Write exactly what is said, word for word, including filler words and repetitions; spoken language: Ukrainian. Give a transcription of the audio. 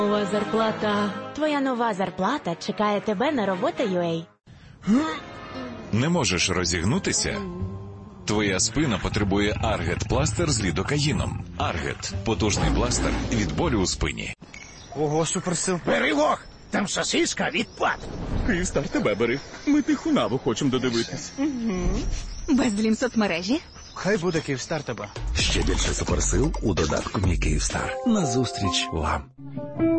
Нова зарплата. Твоя нова зарплата чекає тебе на робота ю ей. Не можеш розігнутися? Твоя спина потребує Аргет-пластир з лідокаїном. Аргет – потужний пластир від болю у спині. Ого, суперсил. Бери вог, там сосиска відпад. Київстар, тебе бери. Ми тиху наву хочемо додивитись. Безлім соцмережі. Хай буде Київстар тебе. Ще більше суперсил у додатку «Мій Київстар». Назустріч вам.